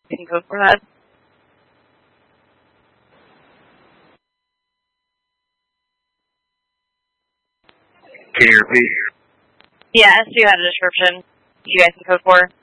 You can code for that. Can you repeat? Yeah, so you had a description you guys can code for.